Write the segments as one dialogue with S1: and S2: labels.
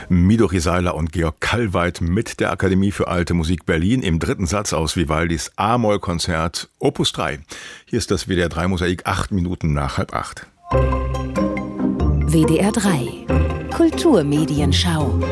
S1: Midori Seiler und Georg Kallweit mit der Akademie für Alte Musik Berlin im dritten Satz aus Vivaldis A-Moll-Konzert Opus 3. Hier ist das WDR 3 Mosaik, 8 Minuten nach 7:30.
S2: WDR 3 Kulturmedienschau.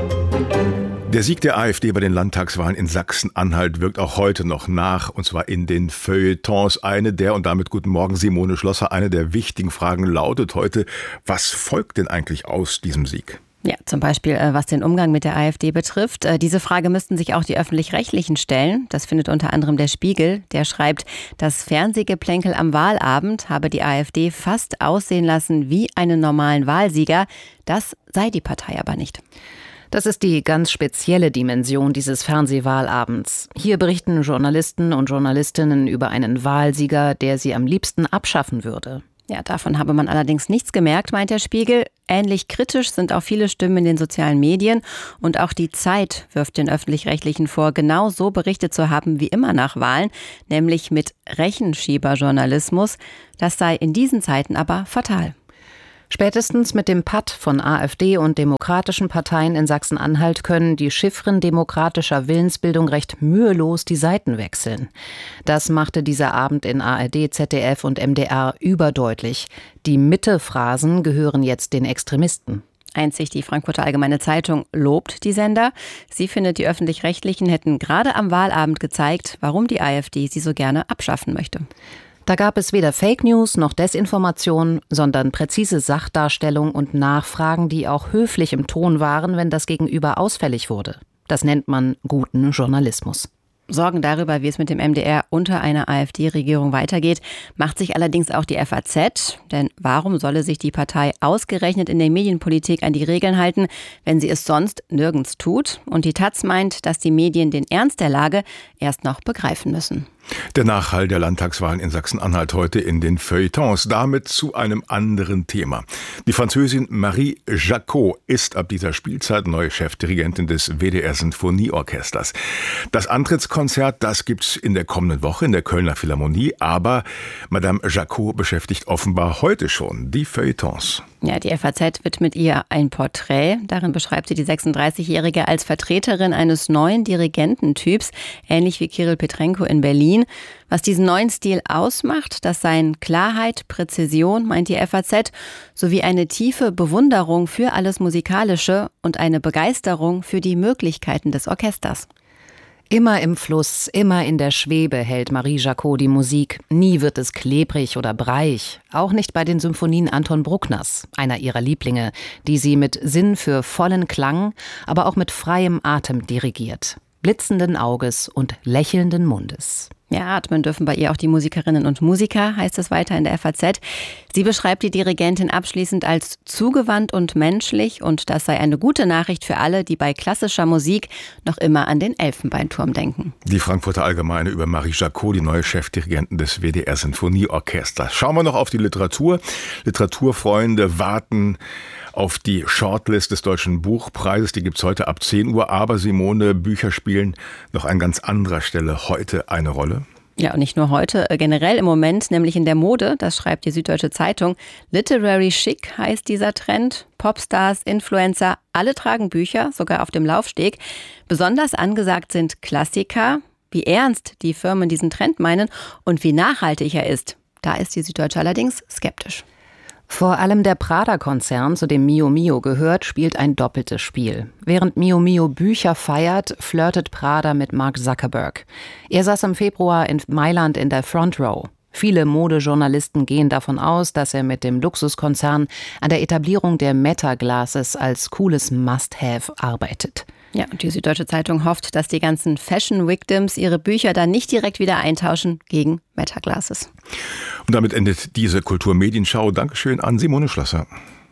S1: Der Sieg der AfD bei den Landtagswahlen in Sachsen-Anhalt wirkt auch heute noch nach, und zwar in den Feuilletons. Und damit guten Morgen Simone Schlosser, eine der wichtigen Fragen lautet heute, was folgt denn eigentlich aus diesem Sieg?
S3: Ja, zum Beispiel, was den Umgang mit der AfD betrifft. Diese Frage müssten sich auch die Öffentlich-Rechtlichen stellen. Das findet unter anderem der Spiegel. Der schreibt, das Fernsehgeplänkel am Wahlabend habe die AfD fast aussehen lassen wie einen normalen Wahlsieger. Das sei die Partei aber nicht.
S2: Das ist die ganz spezielle Dimension dieses Fernsehwahlabends. Hier berichten Journalisten und Journalistinnen über einen Wahlsieger, der sie am liebsten abschaffen würde.
S3: Ja, davon habe man allerdings nichts gemerkt, meint der Spiegel. Ähnlich kritisch sind auch viele Stimmen in den sozialen Medien. Und auch die Zeit wirft den Öffentlich-Rechtlichen vor, genau so berichtet zu haben wie immer nach Wahlen, nämlich mit Rechenschieberjournalismus. Das sei in diesen Zeiten aber fatal.
S2: Spätestens mit dem Patt von AfD und demokratischen Parteien in Sachsen-Anhalt können die Chiffren demokratischer Willensbildung recht mühelos die Seiten wechseln. Das machte dieser Abend in ARD, ZDF und MDR überdeutlich. Die Mitte-Phrasen gehören jetzt den Extremisten.
S3: Einzig die Frankfurter Allgemeine Zeitung lobt die Sender. Sie findet, die Öffentlich-Rechtlichen hätten gerade am Wahlabend gezeigt, warum die AfD sie so gerne abschaffen möchte.
S2: Da gab es weder Fake News noch Desinformation, sondern präzise Sachdarstellung und Nachfragen, die auch höflich im Ton waren, wenn das Gegenüber ausfällig wurde. Das nennt man guten Journalismus.
S3: Sorgen darüber, wie es mit dem MDR unter einer AfD-Regierung weitergeht, macht sich allerdings auch die FAZ. Denn warum solle sich die Partei ausgerechnet in der Medienpolitik an die Regeln halten, wenn sie es sonst nirgends tut? Und die taz meint, dass die Medien den Ernst der Lage erst noch begreifen müssen.
S1: Der Nachhall der Landtagswahlen in Sachsen-Anhalt heute in den Feuilletons. Damit zu einem anderen Thema. Die Französin Marie Jacot ist ab dieser Spielzeit neue Chefdirigentin des WDR Sinfonieorchesters. Das Antrittskonzert, das gibt's in der kommenden Woche in der Kölner Philharmonie. Aber Madame Jacot beschäftigt offenbar heute schon die Feuilletons.
S3: Ja, die FAZ widmet ihr ein Porträt. Darin beschreibt sie die 36-Jährige als Vertreterin eines neuen Dirigententyps, ähnlich wie Kirill Petrenko in Berlin. Was diesen neuen Stil ausmacht, das seien Klarheit, Präzision, meint die FAZ, sowie eine tiefe Bewunderung für alles Musikalische und eine Begeisterung für die Möglichkeiten des Orchesters.
S2: Immer im Fluss, immer in der Schwebe hält Marie Jacot die Musik. Nie wird es klebrig oder breich. Auch nicht bei den Symphonien Anton Bruckners, einer ihrer Lieblinge, die sie mit Sinn für vollen Klang, aber auch mit freiem Atem dirigiert. Blitzenden Auges und lächelnden Mundes.
S3: Ja, atmen dürfen bei ihr auch die Musikerinnen und Musiker, heißt es weiter in der FAZ. Sie beschreibt die Dirigentin abschließend als zugewandt und menschlich und das sei eine gute Nachricht für alle, die bei klassischer Musik noch immer an den Elfenbeinturm denken.
S1: Die Frankfurter Allgemeine über Marie Jacot, die neue Chefdirigentin des WDR Sinfonieorchesters. Schauen wir noch auf die Literatur. Literaturfreunde warten auf die Shortlist des Deutschen Buchpreises. Die gibt's heute ab 10 Uhr. Aber Simone, Bücher spielen noch an ganz anderer Stelle heute eine Rolle.
S3: Ja, und nicht nur heute, generell im Moment, nämlich in der Mode, das schreibt die Süddeutsche Zeitung. Literary Chic heißt dieser Trend. Popstars, Influencer, alle tragen Bücher, sogar auf dem Laufsteg. Besonders angesagt sind Klassiker. Wie ernst die Firmen diesen Trend meinen und wie nachhaltig er ist, da ist die Süddeutsche allerdings skeptisch.
S2: Vor allem der Prada-Konzern, zu dem Mio Mio gehört, spielt ein doppeltes Spiel. Während Mio Mio Bücher feiert, flirtet Prada mit Mark Zuckerberg. Er saß im Februar in Mailand in der Front Row. Viele Modejournalisten gehen davon aus, dass er mit dem Luxuskonzern an der Etablierung der Meta-Glasses als cooles Must-Have arbeitet.
S3: Ja, und die Süddeutsche Zeitung hofft, dass die ganzen Fashion-Victims ihre Bücher dann nicht direkt wieder eintauschen gegen Meta-Glasses.
S1: Und damit endet diese Kulturmedienschau. Dankeschön an Simone Schlosser.